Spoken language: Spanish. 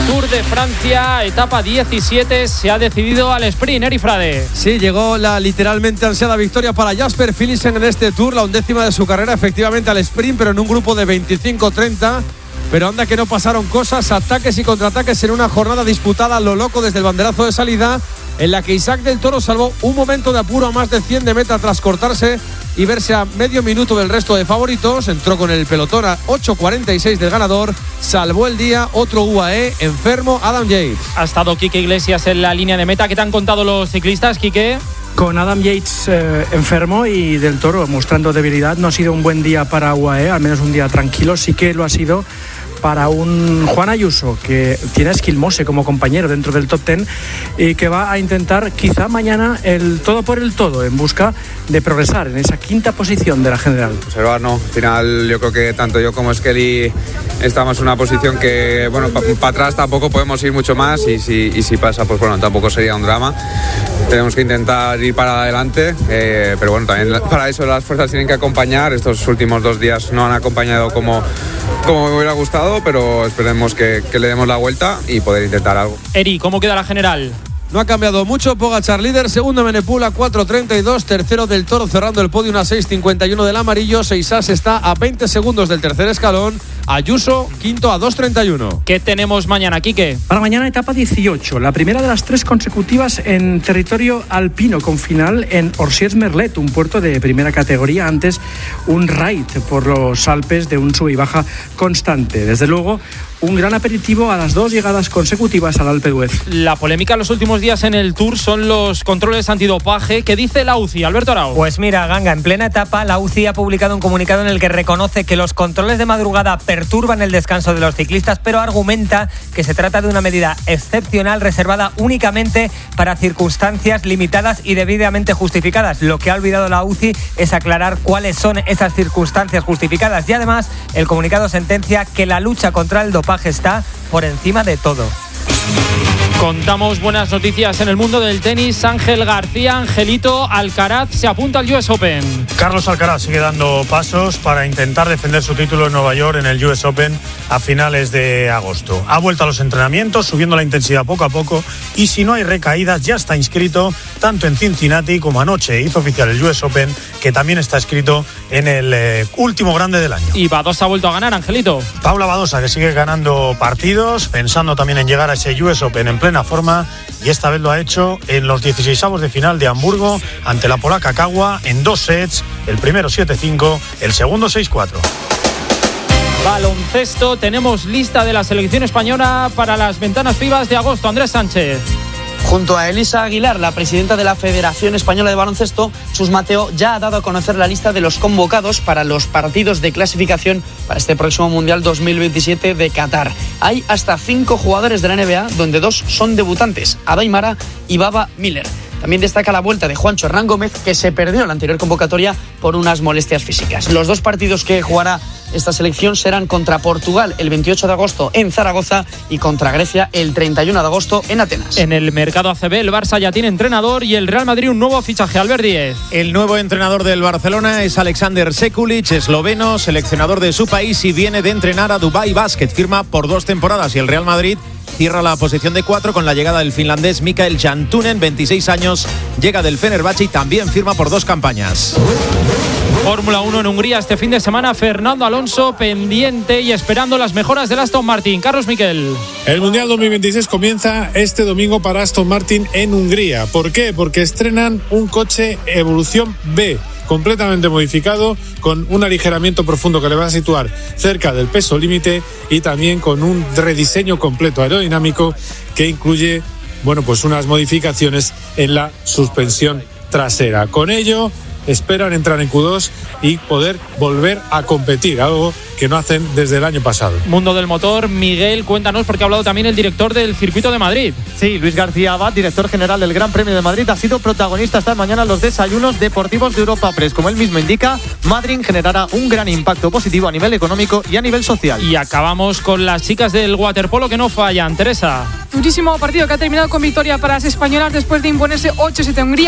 Tour de Francia, etapa 17, se ha decidido al sprint, Eri Frade. Sí, llegó la literalmente ansiada victoria para Jasper Philipsen en este Tour, la 11ª de su carrera, efectivamente al sprint, pero en un grupo de 25-30. Pero anda que no pasaron cosas, ataques y contraataques en una jornada disputada a lo loco desde el banderazo de salida, en la que Isaac del Toro salvó un momento de apuro a más de 100 de meta tras cortarse y verse a medio minuto del resto de favoritos. Entró con el pelotón a 8.46 del ganador, salvó el día otro UAE enfermo, Adam Yates. Ha estado Quique Iglesias en la línea de meta. ¿Qué te han contado los ciclistas, Quique? Con Adam Yates enfermo y del Toro mostrando debilidad. No ha sido un buen día para UAE, al menos un día tranquilo. Sí que lo ha sido para un Juan Ayuso, que tiene a Esquilmose como compañero dentro del top 10 y que va a intentar quizá mañana el todo por el todo en busca de progresar en esa quinta posición de la general. Observar, no, al final yo creo que tanto yo como Skelly estamos en una posición que, bueno, para atrás tampoco podemos ir mucho más y si pasa, pues bueno, tampoco sería un drama. Tenemos que intentar ir para adelante, pero bueno, también para eso las fuerzas tienen que acompañar. Estos últimos 2 días no han acompañado como me hubiera gustado, pero esperemos que le demos la vuelta y poder intentar algo. Eri, ¿cómo queda la general? No ha cambiado mucho, Pogačar líder, segundo Menepul a 4.32, tercero del Toro cerrando el podio a 6.51 del amarillo, Seisas está a 20 segundos del tercer escalón, Ayuso quinto a 2.31. ¿Qué tenemos mañana, Quique? Para mañana etapa 18, la primera de las 3 consecutivas en territorio alpino, con final en Orsières-Merlet, un puerto de primera categoría, antes un raid por los Alpes de un sub y baja constante. Desde luego, un gran aperitivo a las 2 llegadas consecutivas al Alpe d'Huez. La polémica en los últimos días en el Tour son los controles antidopaje. ¿Qué dice la UCI, Alberto Arau? Pues mira, Ganga, en plena etapa la UCI ha publicado un comunicado en el que reconoce que los controles de madrugada perturban el descanso de los ciclistas, pero argumenta que se trata de una medida excepcional reservada únicamente para circunstancias limitadas y debidamente justificadas. Lo que ha olvidado la UCI es aclarar cuáles son esas circunstancias justificadas y además el comunicado sentencia que la lucha contra el dopaje está por encima de todo. Contamos buenas noticias en el mundo del tenis. Ángel García, Angelito, Alcaraz se apunta al US Open. Carlos Alcaraz sigue dando pasos para intentar defender su título en Nueva York en el US Open a finales de agosto. Ha vuelto a los entrenamientos, subiendo la intensidad poco a poco y si no hay recaídas ya está inscrito tanto en Cincinnati como anoche hizo oficial el US Open, que también está inscrito en el último grande del año. Y Badosa ha vuelto a ganar, Angelito. Paula Badosa, que sigue ganando partidos, pensando también en llegar a ese US Open en plena forma, y esta vez lo ha hecho en los 16avos de final de Hamburgo ante la polaca Kawa en 2 sets, el primero 7-5, el segundo 6-4. Baloncesto, tenemos lista de la selección española para las ventanas FIBA de agosto. Andrés Sánchez. Junto a Elisa Aguilar, la presidenta de la Federación Española de Baloncesto, Chus Mateo ya ha dado a conocer la lista de los convocados para los partidos de clasificación para este próximo Mundial 2027 de Qatar. Hay hasta 5 jugadores de la NBA, donde 2 son debutantes, Adaimara y Baba Miller. También destaca la vuelta de Juancho Hernán Gómez, que se perdió en la anterior convocatoria por unas molestias físicas. Los 2 partidos que jugará esta selección serán contra Portugal el 28 de agosto en Zaragoza y contra Grecia el 31 de agosto en Atenas. En el mercado ACB, el Barça ya tiene entrenador y el Real Madrid un nuevo fichaje. Albert Díez. El nuevo entrenador del Barcelona es Alexander Sekulic, esloveno, seleccionador de su país y viene de entrenar a Dubai Basket. Firma por 2 temporadas y el Real Madrid cierra la posición de 4 con la llegada del finlandés Mikael Jantunen, 26 años, llega del Fenerbahce y también firma por 2 campañas. Fórmula 1 en Hungría este fin de semana. Fernando Alonso pendiente y esperando las mejoras del Aston Martin. Carlos Miquel. El Mundial 2026 comienza este domingo para Aston Martin en Hungría. ¿Por qué? Porque estrenan un coche Evolución B, completamente modificado, con un aligeramiento profundo que le va a situar cerca del peso límite y también con un rediseño completo aerodinámico que incluye, bueno, pues unas modificaciones en la suspensión trasera. Con ello esperan entrar en Q2 y poder volver a competir, algo que no hacen desde el año pasado. Mundo del motor, Miguel, cuéntanos, porque ha hablado también el director del Circuito de Madrid. Sí, Luis García Abad, director general del Gran Premio de Madrid, ha sido protagonista esta mañana en los desayunos deportivos de Europa Press. Como él mismo indica, Madrid generará un gran impacto positivo a nivel económico y a nivel social. Y acabamos con las chicas del waterpolo que no fallan. Teresa. Durísimo partido que ha terminado con victoria para las españolas después de imponerse 8-7 a Hungría.